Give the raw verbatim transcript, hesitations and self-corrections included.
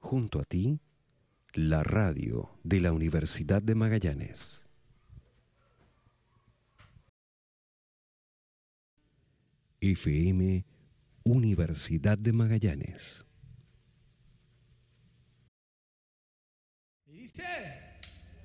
Junto a ti, la radio de la Universidad de Magallanes. F M Universidad de Magallanes. Y dice...